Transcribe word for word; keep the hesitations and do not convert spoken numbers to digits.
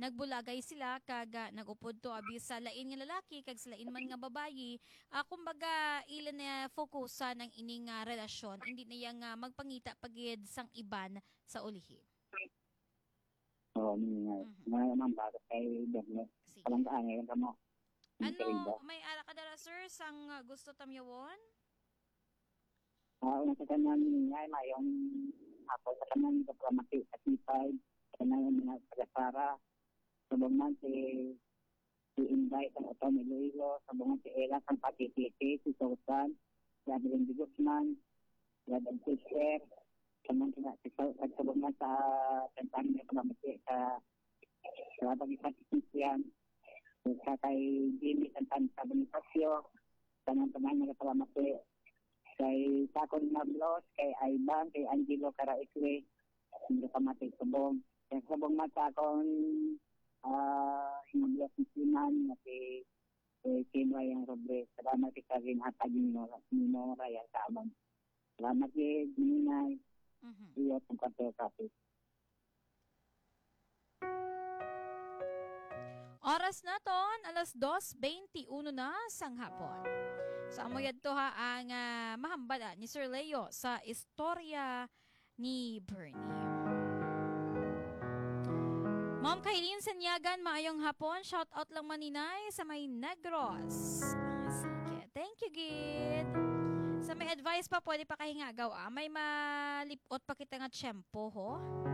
nagbulagay sila kag ah, nagupod to abi sa lain nga lalaki kag sa lain man nga babayi. Ah, kumbaga ilan na fokusan ng ining nga relasyon, hindi na yang ah, magpangita pagid sang iban sa ulihi. Oo, nga. Mhm. Nga naman bago kay Derne. Sige. Palang kaan ngayon ka mo. Ano, may ala ka dala sir sang ah, gusto tamyawon? Ah, una sa kanan nga na yung ako sa kanan sa pramati sa T5. Kanan yung mga taga-Sara. Sabong man si i-invite ang Otto Miloilo. Sabong man si Ella ang patititi, si Sultan, si Adeline de Guzman, si Adam Fisher. Kanan sila si sabong man sa tentang ng pramati sa sa pag-ipatititian. Sa kay Jimmy Santan sa Bonifacio. Kanan tanan mga pramati. Kay Takon Nablos, kay Aiban, kay Angelo Caraicre, hindi ka matay subong. Kaya subong mata akong uh, Nablos ni Sinan, na si Kinwa yung Robre. Salamat ka rin hatag yung Minora yung sabang. Salamat kay Minay, Mhm. iyo itong kwarto kapit. Oras na ton, alas dos twenty-one na sang hapon. Sa amoyad to ha ang ah, mahambal ah, ni Sir Leo sa istorya ni Bernie. Ma'am Kailin Sanyagan, maayong hapon. Shout out lang maninay sa may Negros. Ah, sige. Thank you, Gid. Sa may advice pa, pwede pa kahingagaw ah. May malipot pa kita nga tiyempo, ho.